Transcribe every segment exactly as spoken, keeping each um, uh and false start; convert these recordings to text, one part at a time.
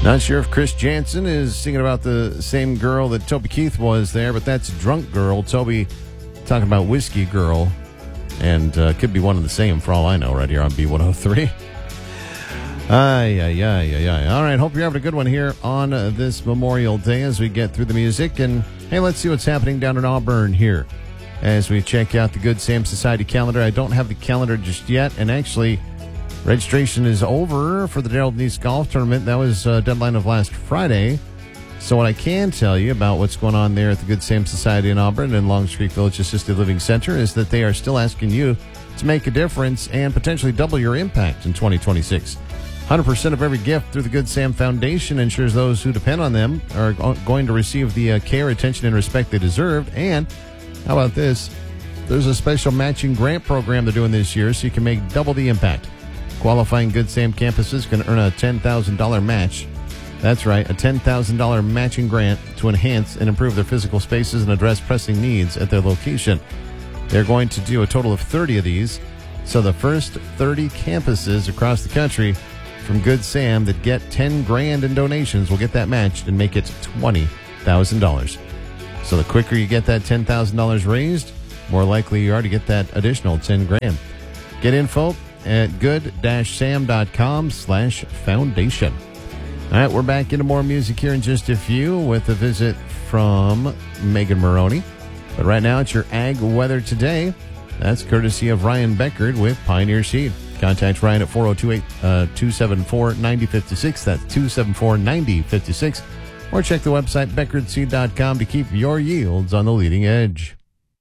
Not sure if Chris Jansen is singing about the same girl that Toby Keith was there, but that's Drunk Girl. Toby talking about Whiskey Girl, and uh, could be one and the same for all I know right here on B one oh three. Ay, ay, ay, ay, ay. All right, hope you're having a good one here on uh, this Memorial Day as we get through the music. And, hey, let's see what's happening down in Auburn here as we check out the Good Sam Society calendar. I don't have the calendar just yet, and actually, registration is over for the Daryl Denise Golf Tournament. That was uh, deadline of last Friday. So what I can tell you about what's going on there at the Good Sam Society in Auburn and Longs Creek Village Assisted Living Center is that they are still asking you to make a difference and potentially double your impact in twenty twenty-six. one hundred percent of every gift through the Good Sam Foundation ensures those who depend on them are going to receive the uh, care, attention, and respect they deserve. And how about this? There's a special matching grant program they're doing this year so you can make double the impact. Qualifying Good Sam campuses can earn a ten thousand dollars match. That's right, a ten thousand dollars matching grant to enhance and improve their physical spaces and address pressing needs at their location. They're going to do a total of thirty of these. So the first thirty campuses across the country from Good Sam that get ten grand in donations will get that matched and make it twenty thousand dollars. So the quicker you get that ten thousand dollars raised, more likely you are to get that additional ten grand. Get info at good-sam.com slash foundation. All right, we're back into more music here in just a few with a visit from Megan Maroney. But right now, it's your ag weather today. That's courtesy of Ryan Beckard with Pioneer Seed. Contact Ryan at four oh two eight, two seven four, nine oh five six. That's two seven four, nine oh five six. Or check the website, beckard seed dot com, to keep your yields on the leading edge.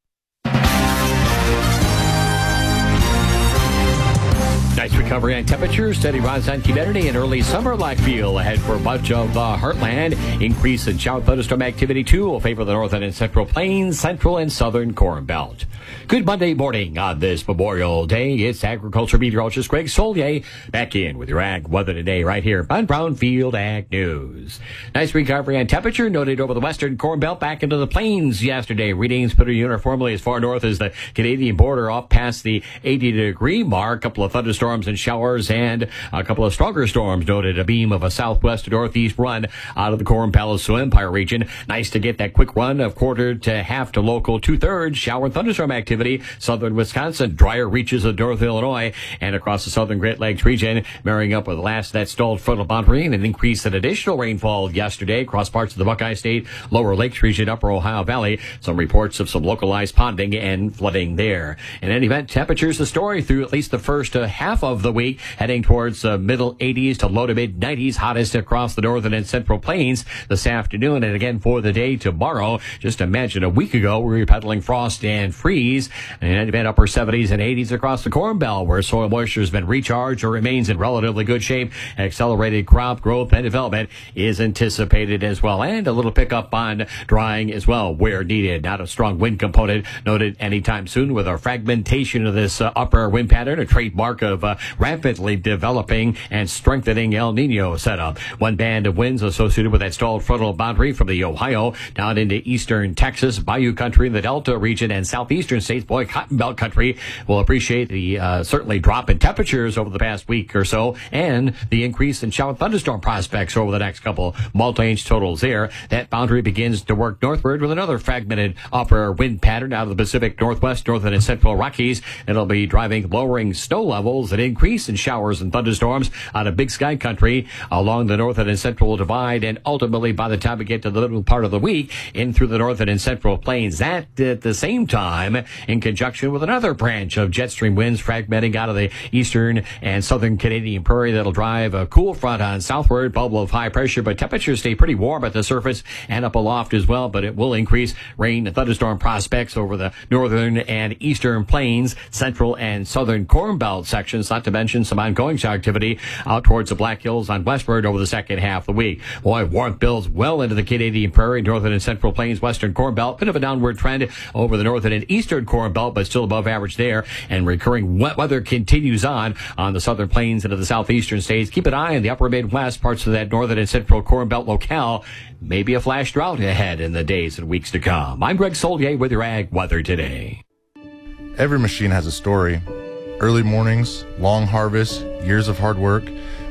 Nice recovery on temperature, steady rise on humidity, and early summer-like feel ahead for much of the heartland. Increase in shower thunderstorm activity, too, will favor the northern and central plains, central and southern Corn Belt. Good Monday morning on this Memorial Day. It's agriculture meteorologist Greg Solier back in with your ag weather today right here on Brownfield Ag News. Nice recovery on temperature noted over the western Corn Belt back into the plains yesterday. Readings put uniformly as far north as the Canadian border off past the eighty degree mark. A couple of thunderstorms and showers and a couple of stronger storms noted. A beam of a southwest to northeast run out of the Corn Palisades Empire region. Nice to get that quick run of quarter to half to local two-thirds shower and thunderstorm activity. Southern Wisconsin, drier reaches of North Illinois and across the southern Great Lakes region, marrying up with the last of that stalled frontal boundary and an increase in additional rainfall yesterday across parts of the Buckeye State, lower Lakes region, upper Ohio Valley. Some reports of some localized ponding and flooding there. In any event, temperatures the story through at least the first uh, half of the week, heading towards uh, middle eighties to low to mid nineties, hottest across the northern and central plains this afternoon, and again for the day tomorrow. Just imagine a week ago we were peddling frost and freeze, and in any event, upper seventies and eighties across the Corn Belt, where soil moisture has been recharged or remains in relatively good shape. Accelerated crop growth and development is anticipated as well, and a little pickup on drying as well where needed. Not a strong wind component noted anytime soon, with our fragmentation of this uh, upper wind pattern, a trademark of uh, rapidly developing and strengthening El Nino setup. One band of winds associated with that stalled frontal boundary from the Ohio down into eastern Texas, Bayou country, the Delta region, and southeastern states. Boy, Cotton Belt country will appreciate the uh, certainly drop in temperatures over the past week or so, and the increase in shower thunderstorm prospects over the next couple multi-inch totals there. That boundary begins to work northward with another fragmented upper wind pattern out of the Pacific Northwest, northern and central Rockies. It'll be driving lowering snow levels and increase in showers and thunderstorms out of Big Sky country along the northern and central divide, and ultimately by the time we get to the middle part of the week in through the northern and central plains. That at the same time in conjunction with another branch of jet stream winds fragmenting out of the eastern and southern Canadian prairie that'll drive a cool front on southward, bubble of high pressure, but temperatures stay pretty warm at the surface and up aloft as well, but it will increase rain and thunderstorm prospects over the northern and eastern plains, central and southern Corn Belt sections, not to mention some ongoing shower activity out towards the Black Hills on westward over the second half of the week. Boy, warmth builds well into the Canadian prairie, northern and central plains, western Corn Belt. Bit of a downward trend over the northern and eastern Corn Belt, but still above average there. And recurring wet weather continues on on the southern plains into the southeastern states. Keep an eye on the upper Midwest, parts of that northern and central Corn Belt locale. Maybe a flash drought ahead in the days and weeks to come. I'm Greg Solier with your ag weather today. Every machine has a story. Early mornings, long harvests, years of hard work.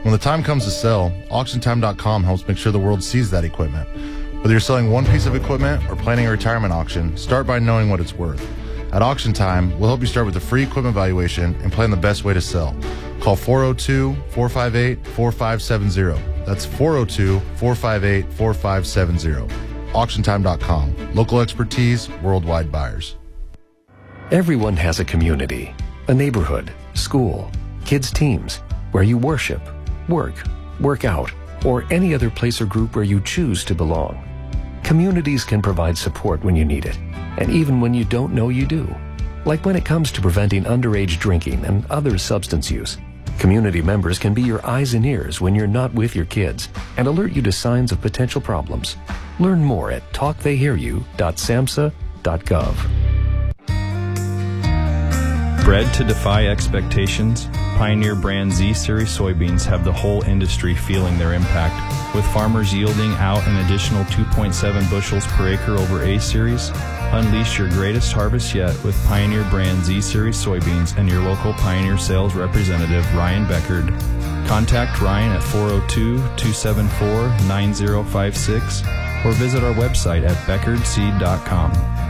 When the time comes to sell, auction time dot com helps make sure the world sees that equipment. Whether you're selling one piece of equipment or planning a retirement auction, start by knowing what it's worth. At Auction Time, we'll help you start with a free equipment valuation and plan the best way to sell. Call four oh two, four five eight, four five seven zero. That's four oh two, four five eight, four five seven zero. auction time dot com. Local expertise, worldwide buyers. Everyone has a community, a neighborhood, school, kids' teams, where you worship, work, work out, or any other place or group where you choose to belong. Communities can provide support when you need it, and even when you don't know you do. Like when it comes to preventing underage drinking and other substance use. Community members can be your eyes and ears when you're not with your kids and alert you to signs of potential problems. Learn more at talk they hear you dot samhsa dot gov. Bred to defy expectations, Pioneer brand Z-Series soybeans have the whole industry feeling their impact, with farmers yielding out an additional two point seven bushels per acre over A-Series. Unleash your greatest harvest yet with Pioneer brand Z-Series soybeans and your local Pioneer sales representative, Ryan Beckard. Contact Ryan at four oh two, two seven four, nine oh five six or visit our website at beckard seed dot com.